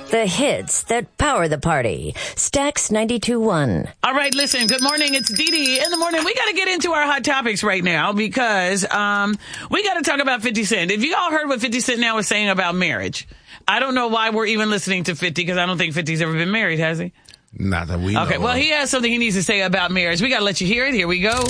The hits that power the party. Stax 92.1. All right, listen, good morning. It's Dee Dee in the morning. We got to get into our hot topics right now because we got to talk about 50 Cent. If you all heard what 50 Cent now is saying about marriage, I don't know why we're even listening to 50 because I don't think 50's ever been married, has he? Not that we know. Okay, well, he has something he needs to say about marriage. We got to let you hear it. Here we go.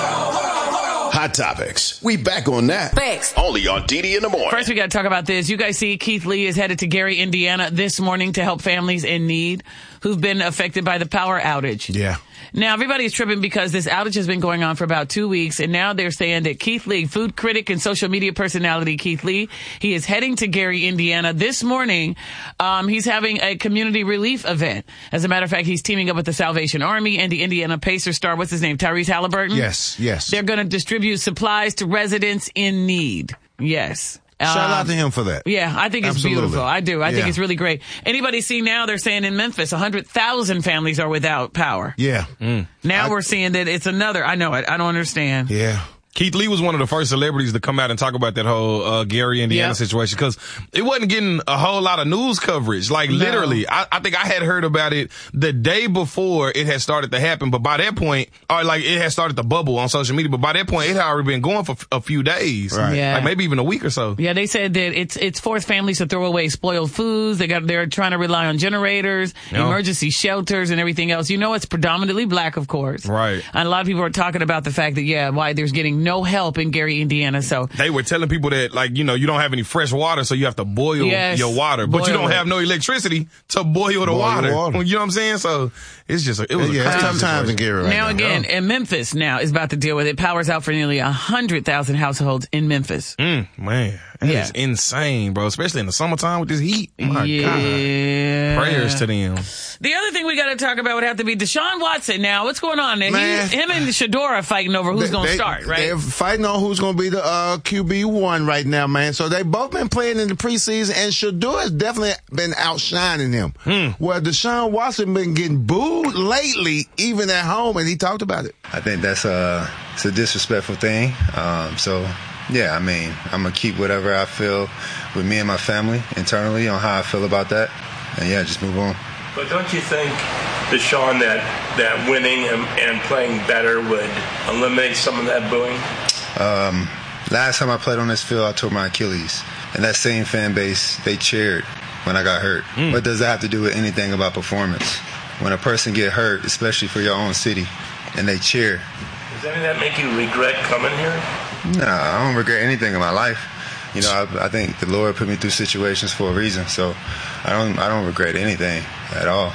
Hot topics. We back on that. Thanks. Only on DD in the morning. First, we got to talk about this. You guys see Keith Lee is headed to Gary, Indiana this morning to help families in need who've been affected by the power outage. Yeah. Now, everybody's tripping because this outage has been going on for about 2 weeks, and now they're saying that Keith Lee, food critic and social media personality Keith Lee, he is heading to Gary, Indiana this morning. He's having a community relief event. As a matter of fact, he's teaming up with the Salvation Army and the Indiana Pacers star, what's his name, Tyrese Halliburton? Yes. They're going to distribute supplies to residents in need. Yes. Shout out to him for that. Yeah, I think it's beautiful. I do. I think it's really great. Anybody see now, they're saying in Memphis, 100,000 families are without power. Yeah. Now we're seeing that it's another. I know it. I don't understand. Yeah. Keith Lee was one of the first celebrities to come out and talk about that whole Gary, Indiana situation because it wasn't getting a whole lot of news coverage. Like, literally, I think I had heard about it the day before it had started to happen, but by that point, or like it had started to bubble on social media, but by that point, it had already been going for a few days. Right. Yeah. Like maybe even a week or so. Yeah, they said that it's forced families to throw away spoiled foods. They're trying to rely on generators, emergency shelters, and everything else. You know, it's predominantly black, of course. Right. And a lot of people are talking about the fact that, why there's getting no help in Gary, Indiana. So they were telling people that, like, you know, you don't have any fresh water, so you have to boil your water, but you don't have no electricity to boil the water. You know what I'm saying? So it's just it was a tough times in Gary right now. Now again, and Memphis now is about to deal with it. Power's out for nearly 100,000 households in Memphis. Man, that is insane, bro. Especially in the summertime with this heat. My God. Prayers to them. The other thing we got to talk about would have to be Deshaun Watson. Now, what's going on? Him and Shador are fighting over who's going to start, right? They're fighting on who's going to be the QB1 right now, man. So they both been playing in the preseason, and Shador has definitely been outshining him. Where Deshaun Watson been getting booed lately, even at home, and he talked about it. I think that's it's a disrespectful thing. Yeah, I mean, I'm going to keep whatever I feel with me and my family internally on how I feel about that. And, just move on. But don't you think, Deshaun, that winning and playing better would eliminate some of that booing? Last time I played on this field, I tore my Achilles. And that same fan base, they cheered when I got hurt. What does that have to do with anything about performance? When a person get hurt, especially for your own city, and they cheer. Does any of that make you regret coming here? No, I don't regret anything in my life. You know, I think the Lord put me through situations for a reason, so I don't regret anything at all.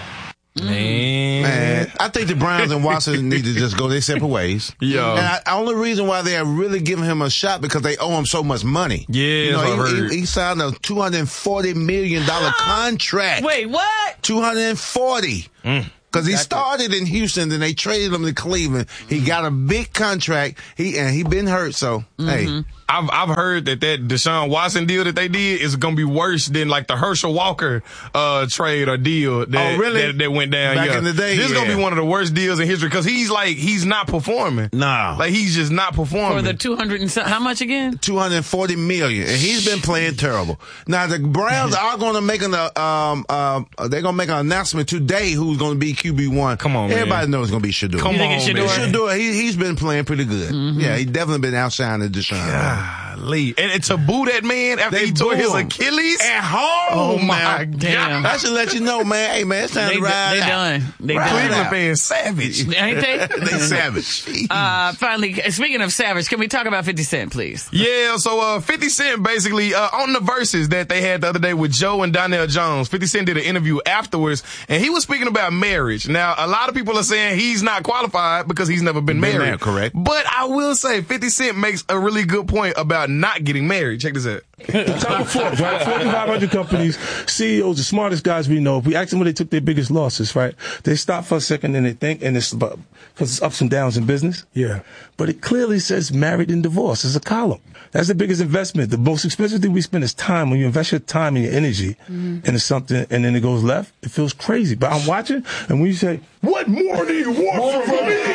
Man, I think the Browns and Watson need to just go their separate ways. And the only reason why they are really giving him a shot because they owe him so much money. Yeah, that's what I heard. He signed a $240 million contract. Wait, what? $240. Because he started in Houston, then they traded him to Cleveland. He got a big contract. He been hurt, so hey. I've heard that Deshaun Watson deal that they did is going to be worse than like the Herschel Walker trade or deal that went down back in the day. This is going to be one of the worst deals in history because he's not performing. No, like he's just not performing. For the 200 and how much again? $240 million, and he's been playing terrible. Now the Browns are going to make they're going to make an announcement today who's going to be QB1. Come on, everybody man. knows it's going to be Shador. Come on, Shador. He's been playing pretty good. Yeah, he definitely been outshining Deshaun. Golly. And to boo that man after he tore his Achilles at home. Oh my damn! God. I should let you know, man. Hey, man, it's time to ride. They done. Cleveland fans savage, ain't they? They savage. Finally, speaking of savage, can we talk about 50 Cent, please? Yeah. So 50 Cent basically on the verses that they had the other day with Joe and Donnell Jones. 50 Cent did an interview afterwards, and he was speaking about marriage. Now, a lot of people are saying he's not qualified because he's never been married. Correct. But I will say 50 Cent makes a really good point about not getting married. Check this out. Top of Forbes, right? 4,500 companies, CEOs, the smartest guys we know. If we ask them where they took their biggest losses, right? They stop for a second and they think, and it's about, because it's ups and downs in business. Yeah. But it clearly says married and divorced. It's a column. That's the biggest investment. The most expensive thing we spend is time. When you invest your time and your energy into something and then it goes left, it feels crazy. But I'm watching, and when you say, what more do you want from me?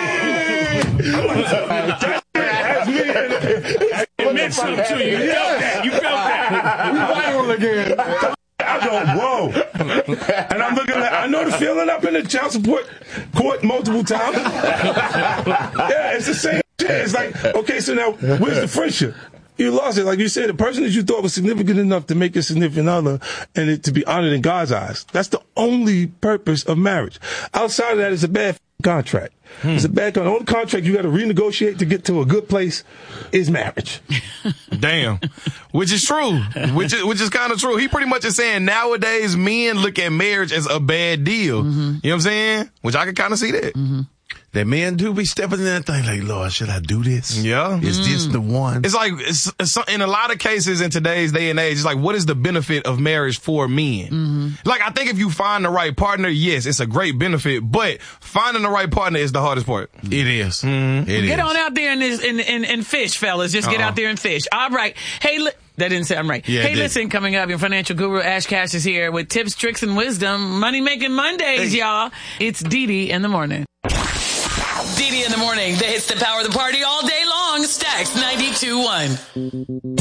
It meant something to you. You felt that. You felt that. We viral again. go, whoa. And I'm looking at, I know the feeling. I've been in child support court multiple times. Yeah, it's the same shit. It's like, okay, so now, where's the friendship? You lost it. Like you said, the person that you thought was significant enough to make a significant other and it to be honored in God's eyes. That's the only purpose of marriage. Outside of that, it's a bad contract. It's a bad contract. The only contract you got to renegotiate to get to a good place is marriage. Damn. Which is true. Which is kind of true. He pretty much is saying nowadays men look at marriage as a bad deal. Mm-hmm. You know what I'm saying? Which I can kind of see that. Mm-hmm. That men do be stepping in that thing like, Lord, should I do this? Yeah. Is this the one? It's like, it's in a lot of cases in today's day and age, it's like, what is the benefit of marriage for men? Mm-hmm. Like, I think if you find the right partner, yes, it's a great benefit, but finding the right partner is the hardest part. It is. Mm-hmm. Get on out there and fish, fellas. Just get out there and fish. All right. Hey, that didn't sound right. Yeah, hey, listen, coming up, your financial guru, Ash Cash, is here with tips, tricks, and wisdom. Money-making Mondays, y'all. It's Dee in the morning. Dee in the morning. The hits that power the party all day long. Stacks 92.1.